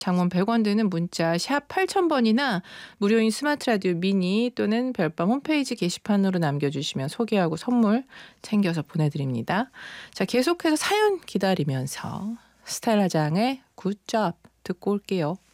장문 100원 드는 문자 샵 8000번이나 무료인 스마트 라디오 미니 또는 별밤 홈페이지 게시판으로 남겨주시면 소개하고 선물 챙겨서 보내드립니다. 자, 계속해서 사연 기다리면서 스타일 화장의 굿잡 듣고 올게요.